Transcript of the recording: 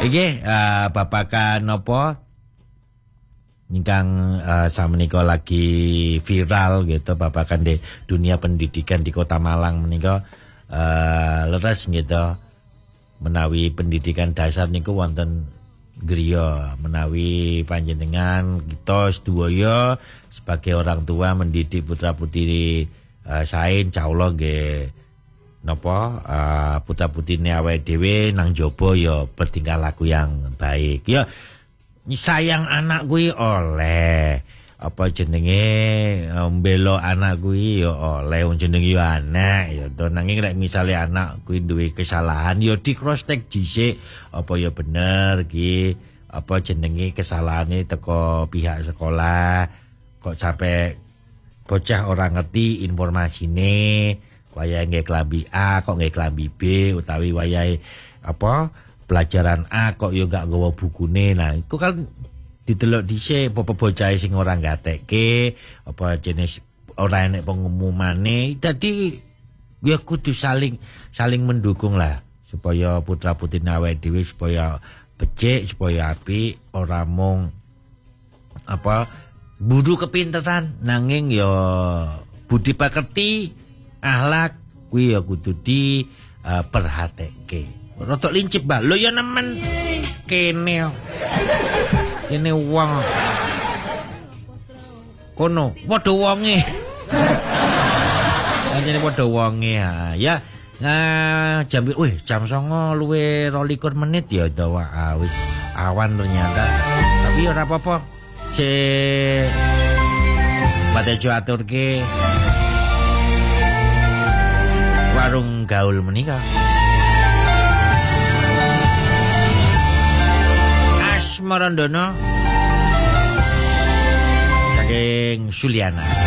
Iki babakan apa? Ingkang samenika lagi viral gitu babakan di dunia pendidikan di Kota Malang menika leres gitu. Menawi pendidikan dasar niku wonten griya, menawi panjenengan kita sedaya sebagai orang tua mendidik putra-putri sae insyaallah nggih napa putra-putrine awake dhewe nang jaba ya bertingkah laku yang baik. Ya sayang anak kuwi oleh apa jenenge mbela anak kuwi ya oleh wong jenenge ya anak ya to nanging lek misale anak kuwi duwe kesalahan ya di cross check dhisik apa ya bener iki apa jenenge kesalahane teko pihak sekolah kok sampai bocah orang ngerti informasine wayahe nggih klambi A kok nggih klambi B utawi wayahe apa pelajaran A kok yo gak nggawa bukune. Nah, iku kan didelok dhisik apa bocahe sing ora gatekke, apa jenis ora enek pengumumane. Dadi ya kudu saling mendukung lah supaya putra-putri awake dhewe supaya becik, supaya apik, ora mung apa budu kepinteran nanging ya budi pekerti, akhlak kuwi ya kudu perhatekke. Rotok lincip bah, lo ya nemen kene wong kono, padha wonge. Anjene padha wonge ya. Nah, jam 09.00 luwe 22 menit ya dawa wis awan ternyata. Tapi ora apa-apa. Batejo aturke warung gaul menika. Asmarandono saking Suliana.